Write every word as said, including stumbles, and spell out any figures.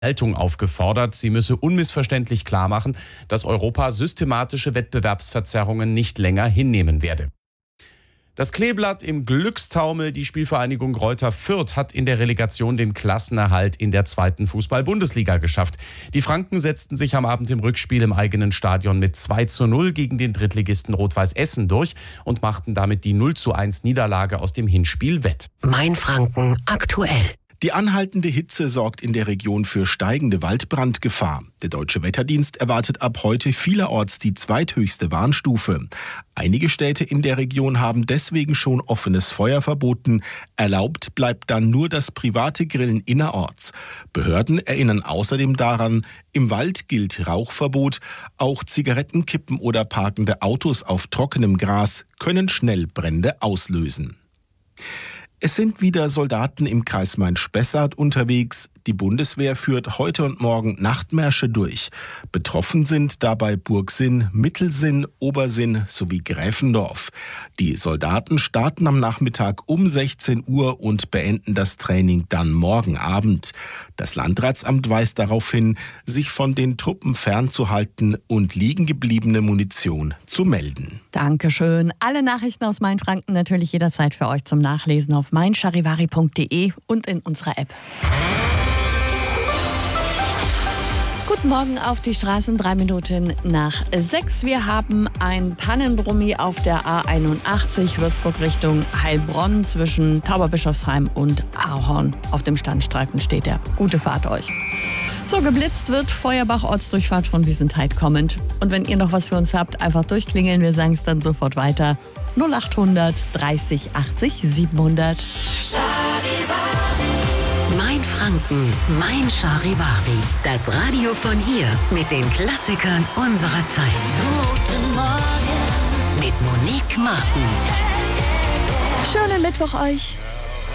Haltung aufgefordert, sie müsse unmissverständlich klarmachen, dass Europa systematische Wettbewerbsverzerrungen nicht länger hinnehmen werde. Das Kleeblatt im Glückstaumel, die Spielvereinigung Greuther Fürth, hat in der Relegation den Klassenerhalt in der zweiten Fußball-Bundesliga geschafft. Die Franken setzten sich am Abend im Rückspiel im eigenen Stadion mit zwei zu null gegen den Drittligisten Rot-Weiß Essen durch und machten damit die null zu eins Niederlage aus dem Hinspiel wett. Mainfranken aktuell. Die anhaltende Hitze sorgt in der Region für steigende Waldbrandgefahr. Der Deutsche Wetterdienst erwartet ab heute vielerorts die zweithöchste Warnstufe. Einige Städte in der Region haben deswegen schon offenes Feuer verboten. Erlaubt bleibt dann nur das private Grillen innerorts. Behörden erinnern außerdem daran, im Wald gilt Rauchverbot. Auch Zigarettenkippen oder parkende Autos auf trockenem Gras können schnell Brände auslösen. Es sind wieder Soldaten im Kreis Main-Spessart unterwegs. Die Bundeswehr führt heute und morgen Nachtmärsche durch. Betroffen sind dabei Burgsinn, Mittelsinn, Obersinn sowie Gräfendorf. Die Soldaten starten am Nachmittag um sechzehn Uhr und beenden das Training dann morgen Abend. Das Landratsamt weist darauf hin, sich von den Truppen fernzuhalten und liegengebliebene Munition zu melden. Dankeschön. Alle Nachrichten aus Mainfranken natürlich jederzeit für euch zum Nachlesen auf mein charivari punkt de und in unserer App. Guten Morgen auf die Straßen, drei Minuten nach sechs. Wir haben ein Pannenbrummi auf der A einundachtzig, Würzburg Richtung Heilbronn zwischen Tauberbischofsheim und Ahorn. Auf dem Standstreifen steht er. Gute Fahrt euch. So, geblitzt wird Feuerbach, Ortsdurchfahrt von Wiesenthal kommend. Und wenn ihr noch was für uns habt, einfach durchklingeln. Wir sagen es dann sofort weiter. null achthundert dreißig achtzig siebenhundert. Mainfranken, mein Charivari. Das Radio von hier mit den Klassikern unserer Zeit. Guten Morgen mit Monique Martin. Schönen Mittwoch euch.